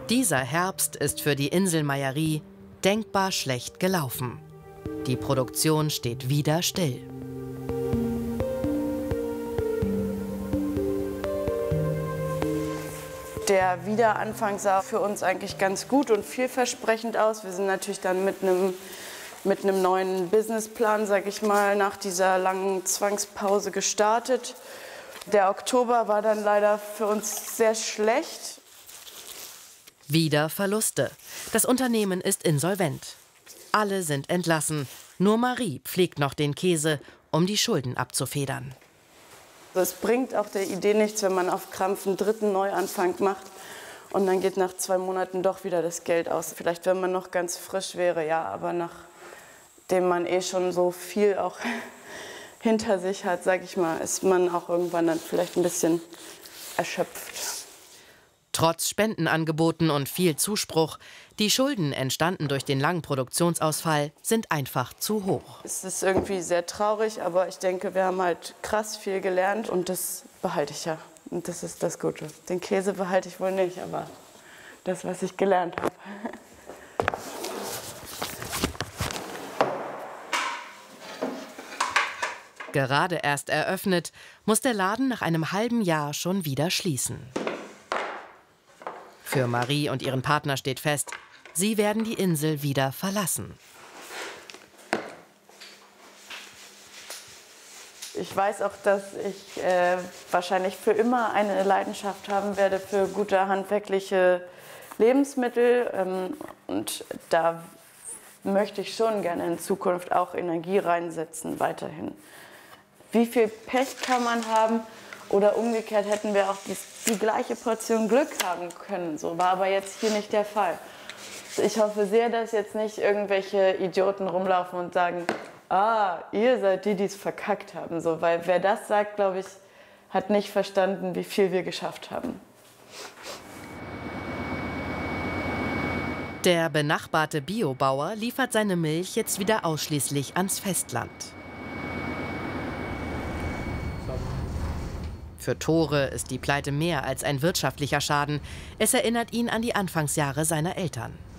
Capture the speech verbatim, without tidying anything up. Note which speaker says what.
Speaker 1: Dieser Herbst ist für die Inselmeierie denkbar schlecht gelaufen. Die Produktion steht wieder still.
Speaker 2: Der Wiederanfang sah für uns eigentlich ganz gut und vielversprechend aus. Wir sind natürlich dann mit einem mit einem neuen Businessplan, sage ich mal, nach dieser langen Zwangspause gestartet. Der Oktober war dann leider für uns sehr schlecht.
Speaker 1: Wieder Verluste. Das Unternehmen ist insolvent. Alle sind entlassen. Nur Marie pflegt noch den Käse, um die Schulden abzufedern.
Speaker 2: Es bringt auch der Idee nichts, wenn man auf Krampf einen dritten Neuanfang macht und dann geht nach zwei Monaten doch wieder das Geld aus. Vielleicht, wenn man noch ganz frisch wäre, ja, aber nachdem man eh schon so viel auch hinter sich hat, sage ich mal, ist man auch irgendwann dann vielleicht ein bisschen erschöpft.
Speaker 1: Trotz Spendenangeboten und viel Zuspruch, die Schulden, entstanden durch den langen Produktionsausfall, sind einfach zu hoch.
Speaker 2: Es ist irgendwie sehr traurig, aber ich denke, wir haben halt krass viel gelernt und das behalte ich ja. Und das ist das Gute. Den Käse behalte ich wohl nicht, aber das, was ich gelernt habe.
Speaker 1: Gerade erst eröffnet, muss der Laden nach einem halben Jahr schon wieder schließen. Für Marie und ihren Partner steht fest, sie werden die Insel wieder verlassen.
Speaker 2: Ich weiß auch, dass ich äh, wahrscheinlich für immer eine Leidenschaft haben werde für gute handwerkliche Lebensmittel. Ähm, und da möchte ich schon gerne in Zukunft auch Energie reinsetzen, weiterhin. Wie viel Pech kann man haben? Oder umgekehrt hätten wir auch die, die gleiche Portion Glück haben können. So war aber jetzt hier nicht der Fall. Ich hoffe sehr, dass jetzt nicht irgendwelche Idioten rumlaufen und sagen, ah, ihr seid die, die es verkackt haben. So, weil wer das sagt, glaube ich, hat nicht verstanden, wie viel wir geschafft haben.
Speaker 1: Der benachbarte Biobauer liefert seine Milch jetzt wieder ausschließlich ans Festland. Für Tore ist die Pleite mehr als ein wirtschaftlicher Schaden. Es erinnert ihn an die Anfangsjahre seiner Eltern.